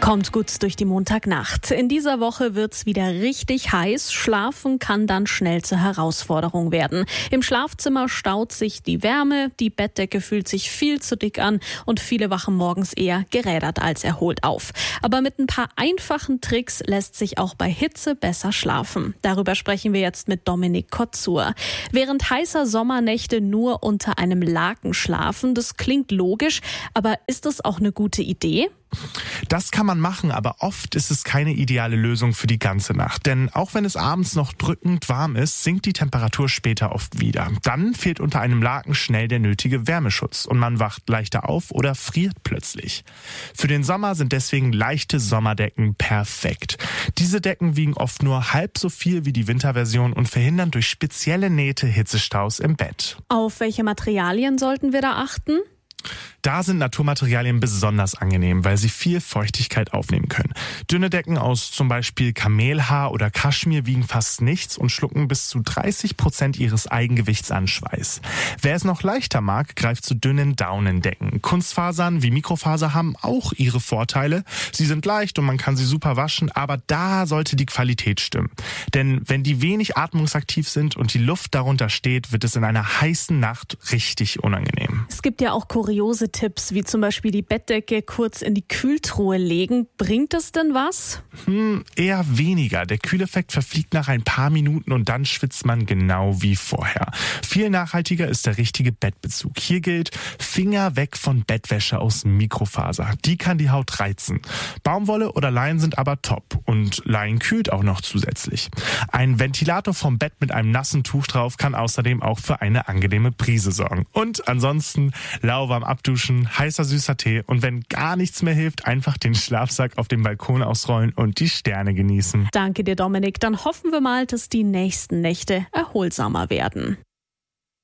Kommt gut durch die Montagnacht. In dieser Woche wird's wieder richtig heiß. Schlafen kann dann schnell zur Herausforderung werden. Im Schlafzimmer staut sich die Wärme, die Bettdecke fühlt sich viel zu dick an und viele wachen morgens eher gerädert als erholt auf. Aber mit ein paar einfachen Tricks lässt sich auch bei Hitze besser schlafen. Darüber sprechen wir jetzt mit Dominik Kotzur. Während heißer Sommernächte nur unter einem Laken schlafen, das klingt logisch, aber ist das auch eine gute Idee? Das kann man machen, aber oft ist es keine ideale Lösung für die ganze Nacht. Denn auch wenn es abends noch drückend warm ist, sinkt die Temperatur später oft wieder. Dann fehlt unter einem Laken schnell der nötige Wärmeschutz und man wacht leichter auf oder friert plötzlich. Für den Sommer sind deswegen leichte Sommerdecken perfekt. Diese Decken wiegen oft nur halb so viel wie die Winterversion und verhindern durch spezielle Nähte Hitzestaus im Bett. Auf welche Materialien sollten wir da achten? Da sind Naturmaterialien besonders angenehm, weil sie viel Feuchtigkeit aufnehmen können. Dünne Decken aus zum Beispiel Kamelhaar oder Kaschmir wiegen fast nichts und schlucken bis zu 30% ihres Eigengewichts an Schweiß. Wer es noch leichter mag, greift zu dünnen Daunendecken. Kunstfasern wie Mikrofaser haben auch ihre Vorteile. Sie sind leicht und man kann sie super waschen, aber da sollte die Qualität stimmen. Denn wenn die wenig atmungsaktiv sind und die Luft darunter steht, wird es in einer heißen Nacht richtig unangenehm. Es gibt ja auch kuriose Tipps, wie zum Beispiel die Bettdecke kurz in die Kühltruhe legen. Bringt es denn was? Eher weniger. Der Kühleffekt verfliegt nach ein paar Minuten und dann schwitzt man genau wie vorher. Viel nachhaltiger ist der richtige Bettbezug. Hier gilt, Finger weg von Bettwäsche aus Mikrofaser. Die kann die Haut reizen. Baumwolle oder Leinen sind aber top und Leinen kühlt auch noch zusätzlich. Ein Ventilator vom Bett mit einem nassen Tuch drauf kann außerdem auch für eine angenehme Brise sorgen. Und ansonsten lauwarm abduschen, heißer süßer Tee und wenn gar nichts mehr hilft, einfach den Schlafsack auf dem Balkon ausrollen und die Sterne genießen. Danke dir, Dominik. Dann hoffen wir mal, dass die nächsten Nächte erholsamer werden.